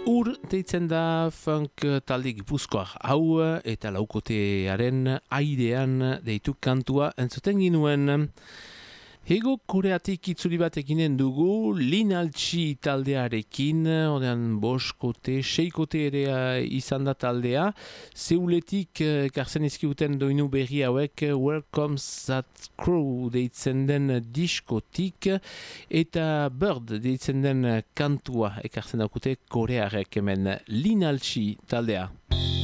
Ur deitzen da funk talde gipuzkoar hau eta laukotearen airean deitu kantua entzuten ginuen. Hego Koreatik itzuli bat eginen dugu Linaltsi taldearekin, odean boskote, seikote ere izan da taldea. Seuletik karzen izkiuten doinu berri hauek Where Comes That Crew deitzen den diskotik eta Bird deitzen den kantua ekartzen daukute korearek hemen Linaltsi taldea.